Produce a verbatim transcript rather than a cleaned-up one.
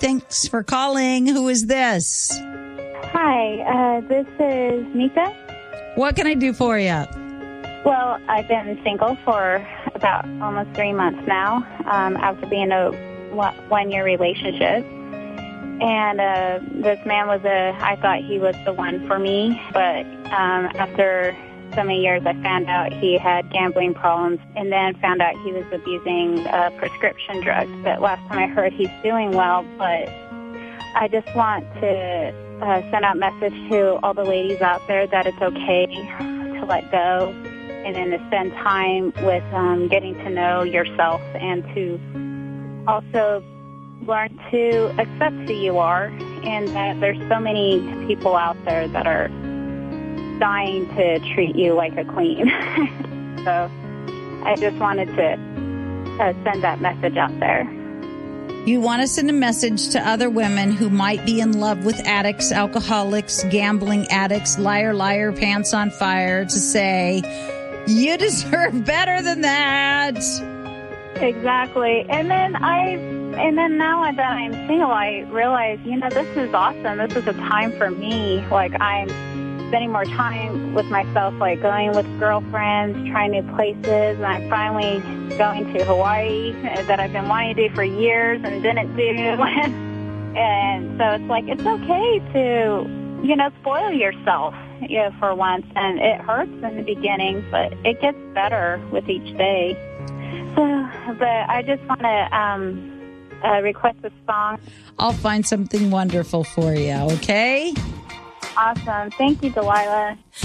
Thanks for calling. Who is this? Hi, uh, this is Mika. What can I do for you? Well, I've been single for about almost three months now, um, after being in a one-year relationship. And uh, this man was a, I thought he was the one for me, but um, after so many years, I found out he had gambling problems, and then found out he was abusing uh, prescription drugs. But last time I heard, he's doing well. But I just want to uh, send out a message to all the ladies out there that it's okay to let go, and then to spend time with um, getting to know yourself, and to also learn to accept who you are, and that there's so many people out there that are dying to treat you like a queen. So I just wanted to uh, send that message out there. You want to send a message to other women who might be in love with addicts, alcoholics, gambling addicts, liar, liar, pants on fire, to say, you deserve better than that. Exactly. And then I, and then now that I'm single, I realize, you know, this is awesome. This is a time for me. Like, I'm spending more time with myself, like going with girlfriends, trying new places, and I'm finally going to Hawaii that I've been wanting to do for years and didn't do. And so it's like, it's okay to, you know, spoil yourself, you know, for once. And it hurts in the beginning, but it gets better with each day. So, but I just want to um, uh, request a song. I'll find something wonderful for you, okay? Awesome. Thank you, Delilah.